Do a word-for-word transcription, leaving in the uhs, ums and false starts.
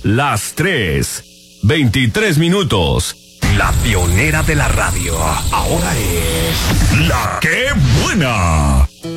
las tres, veintitrés minutos. La pionera de la radio, ahora es... ¡La Qué Buena!